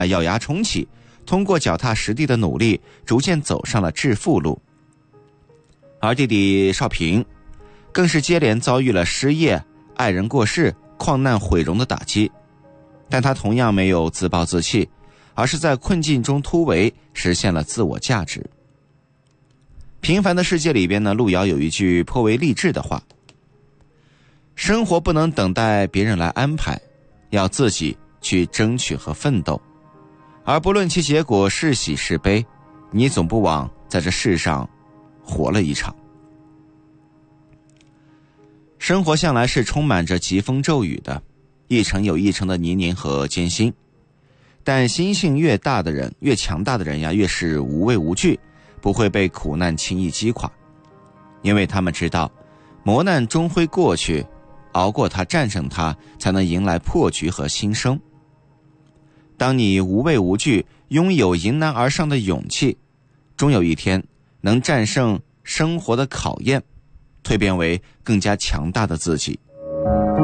咬牙重启，通过脚踏实地的努力，逐渐走上了致富路。而弟弟少平更是接连遭遇了失业、爱人过世、矿难毁容的打击，但他同样没有自暴自弃，而是在困境中突围，实现了自我价值。平凡的世界里边呢，路遥有一句颇为励志的话：生活不能等待别人来安排，要自己去争取和奋斗，而不论其结果是喜是悲，你总不枉在这世上活了一场。生活向来是充满着疾风骤雨的，一程有一程的泥泞和艰辛，但心性越大的人，越强大的人呀，越是无畏无惧，不会被苦难轻易击垮，因为他们知道磨难终会过去，熬过它，战胜它，才能迎来破局和新生。当你无畏无惧，拥有迎难而上的勇气，终有一天能战胜生活的考验，蜕变为更加强大的自己。